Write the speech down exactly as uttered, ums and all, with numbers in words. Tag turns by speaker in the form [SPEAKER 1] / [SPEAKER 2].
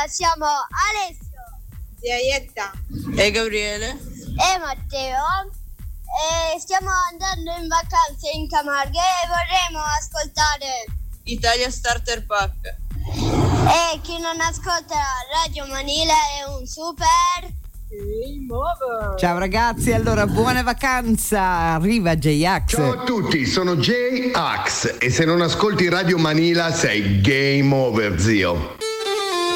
[SPEAKER 1] siamo Alessio,
[SPEAKER 2] Iaietta
[SPEAKER 3] e Gabriele
[SPEAKER 1] e Matteo e stiamo andando in vacanze in Camargue e vorremmo ascoltare
[SPEAKER 3] Italia Starter Pack.
[SPEAKER 1] E chi non ascolta Radio Manila è un super
[SPEAKER 2] Game Over.
[SPEAKER 4] Ciao ragazzi, allora buona vacanza, arriva J-Ax.
[SPEAKER 5] Ciao a tutti, sono J-Ax e se non ascolti Radio Manila sei Game Over, zio.